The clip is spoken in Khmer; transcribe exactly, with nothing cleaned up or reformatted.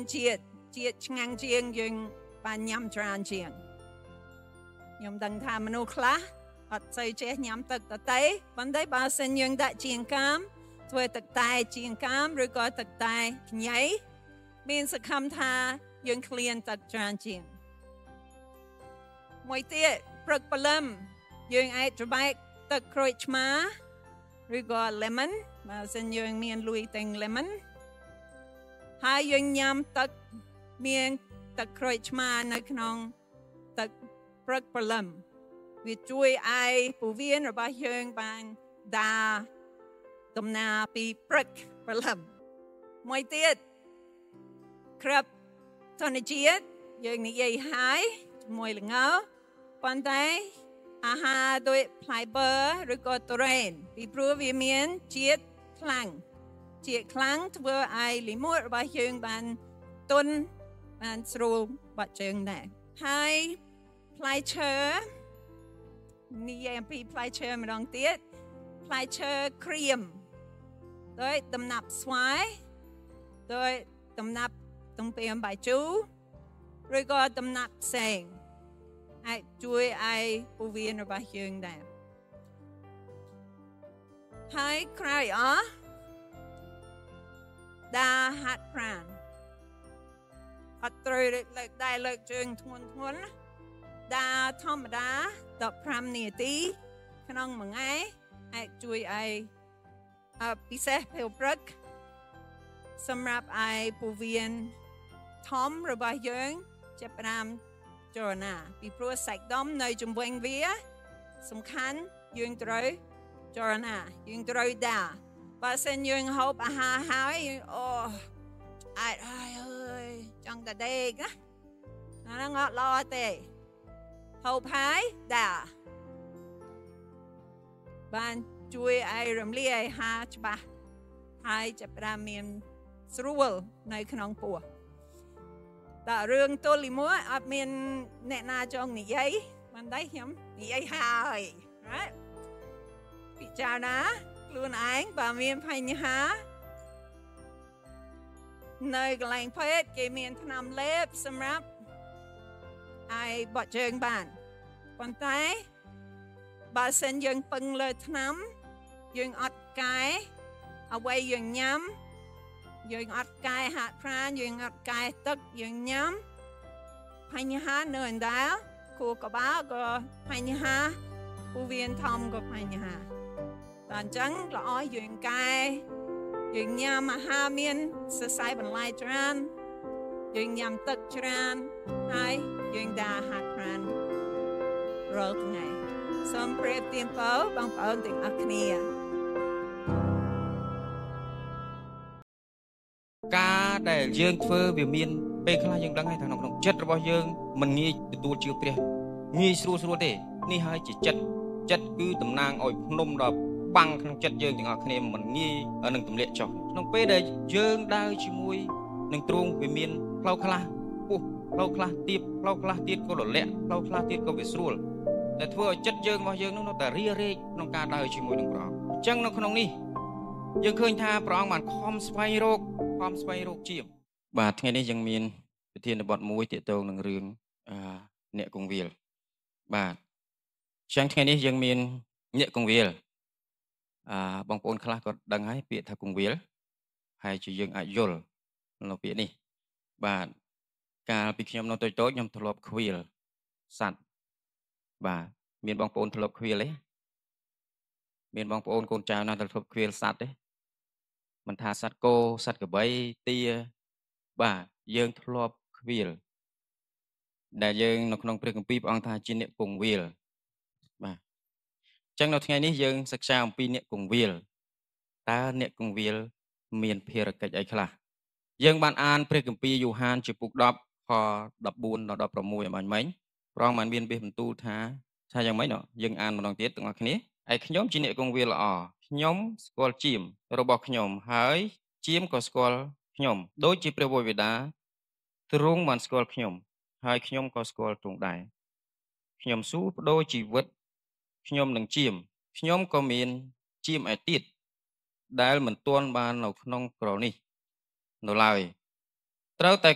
ជាតិជាតិឆ្ងាញ់ជាងយើងបានញ៉ាំច្រើនជាងខ្ញុំដឹងថាមនុស្សខ្លះអត់សូវចេះញ៉ាំទឹកតតែប៉ុន្តែបើសិនយើងដាក់ជាងកាមធ្វើទឹកតែជាងកាមឬក៏ទឹកតែខ្ញីមានសង្ឃឹមថាយើងឃ្លានទឹកច្រើនជាងមួយទៀតព្រឹកព្រលឹមយើងអាចច្របែកទឹកក្រូចឆ្មាឬក៏ lemon បើសិនយើងមានលុយទិញ lemon ហើយយើងញ៉ាំទឹកមានទឹកក្រូចឆ្មានៅក្នុងទឹកព្រឹកព្រលឹមវាជួយឲ្យពោះវៀនរបស់យើងបានដាដំណើរពីព្រឹកព្រលឹមមួយទៀតក្របធនជាតិយើងនិយាយហើយជាមួយល្ងប៉ុន្តែអាហារដូចផ្លែបឺរឬក៏ទុរេនពីព្រោះវាមានជាតិខ្លាំងជាតិខ្លាំងធ្វើឲ្យលិមួតរបស់យើងបានទន់បានស្រួលបាត់ជើងដែរហើយផ្លែឈើនិយាយអំពីផ្លែឈើម្ដងទៀតផ្លែឈើក្រៀមដោយដំណាប់ស្វាយដោយដំណាប់ទំពាំបាយជូរឬក៏ដំណាប់ផ្សេងអាចជួយឲ្យពោះវៀនរបស់យើងដែរហើយក្រោយអស់ដាហាត់ប្រាណអត់ត្រូវលើកដៃលើកជើងធ្ងន់ធ្ងន់ដាធម្មតាដប់ប្រាំនាទីក្នុងមួយថ្ងៃអាចជួយឲ្យពិសេសពេលព្រឹកសម្រាប់ឲ្យពោះវៀនធំរបស់យើងចាប់ផ្ដើមចរណាពីព្រោះសាច់ដុំនៅជំវិញវាសំខាន់យើងត្រូវចរណាយើងត្រូវដាបើសិនយើងហូបអាហារហើយអូអាចហើយអើយចង់តែដេកណាអាហ្នឹងអត់ល្អទេហូបហើយដាបានជួយឲ្យរំលាយអាហារច្បាស់ហើយចាប់ផ្ដើមមានស្រួលនៅក្នុងពោះតែរឿងទល់លីមួយអត់មានអ្នកណាចង់និយាយមិនដែរខ្ញុំនិយាយហើយណាពិចារណាខ្លួនឯងបើមានបញ្ហានៅកន្លែងពេទ្យគេមានថ្នាំលេបសម្រាប់ឲ្យបត់ជើងបានប៉ុន្តែបើសិនយើងពឹងលើថ្នាំយើងអត់កែអ្វីយើងញ៉ាំយើងអត់កែហាត់ប្រាណយើងអត់កែទឹកយើងញ៉ាំបញ្ហានៅអណ្ដាលខួរក្បាលក៏បញ្ហាពោះវៀនធំក៏បញ្ហាតែអញ្ចឹងល្អយើងកែយើងញ៉ាំអាហារមានសរសៃបន្លែច្រើនយើងញ៉ាំទឹកច្រើនហើយយើងដើរហាត់ប្រាណរាល់ថ្ងៃសូមប្រៀបធៀបបងប្អូនទាំងអស់គ្នាការដែលយើងធ្វើវាមានពេលខ្លះយើងដឹងហើយថាក្នុងចិត្តរបស់យើងមិនងាយទទួលជឿព្រះងាយស្រួលស្រួលទេនេះហើយជាចិត្តចិត្តគឺតំណាងឲ្យភ្នំដល់បាំងក្នុងចិត្តយើងទាំងអស់គ្នាមិនងាយនឹងទម្លាក់ចុះក្នុងពេលដែលយើងដើរជាមួយនឹងទ្រង់វាមានផ្លូវខ្លះពុះផ្លូវខ្លះទៀបផ្លូវខ្លះទៀតក៏រលាក់ផ្លូវខ្លះទៀតក៏វាស្រួលតែធ្វើឲ្យចិត្តយើងរបស់យើងនោះនៅតែរារែកក្នុងការដើរជាមួយនឹងព្រះអង្គអញ្ចឹងនៅក្នុងនេះយើងឃើញថាព្រះអង្គបានខំស្វែងរកខំស្វែងរកជាបាទថ្ងៃនេះយើងមានប្រធានបទមួយទាក់ទងនឹងរឿងអឺអ្នកគង្វាលបាទអញ្ចឹងថ្ងៃនេះយើងមានអ្នកគង្វាលអឺបងប្អូនខ្លះក៏ដឹងហើយពាក្យថាគង្វាលហើយជាយើងអាចយល់នៅពាក្យនេះបាទកាលពីខ្ញុំនៅតូចតូចខ្ញុំធ្លាប់ខ្វៀលសัตว์បាទមានបងប្អូនធ្លាប់ខ្វៀលទេមានបងប្អូនកូនចៅណាធ្លាប់ខ្វៀលសัตว์ទេមិនថាសត្វគោសត្វក្របីទាបាទយើងធ្លាប់ខ្វៀលដែលយើងនៅក្នុងព្រះគម្ពីរព្រះអង្គថាជាអ្នកគង្វាលបាទអញ្ចឹងនៅថ្ងៃនេះយើងសិក្សាអំពីអ្នកគង្វាលតើអ្នកគង្វាលមានភារកិច្ចអីខ្លះយើងបានអានព្រះគម្ពីរយូហានជំពូកដប់ខដប់បួនដល់ដប់ប្រាំមួយឲ្យបាញ់មិញព្រះអង្គបានមានពាក្យបន្ទូលថាថាយ៉ាងម៉េចយើងអានម្ដងទៀតទាំងអស់គ្នាឯខ្ញុំជាអ្នកគង្វាលល្អខ្ញុំស្គាល់ជាមរបស់ខ្ញុំហើយជាមក៏ស្គាល់ខ្ញុំដូចជាព្រះវរបិតាទ្រង់បានស្គាល់ខ្ញុំហើយខ្ញុំក៏ស្គាល់ទ្រង់ដែរខ្ញុំស៊ូបដូរជីវិតខ្ញុំនឹងជាមខ្ញុំក៏មានជាមឯទៀតដែលមិនទាន់បាននៅក្នុងក្រនេះនៅឡើយត្រូវតែ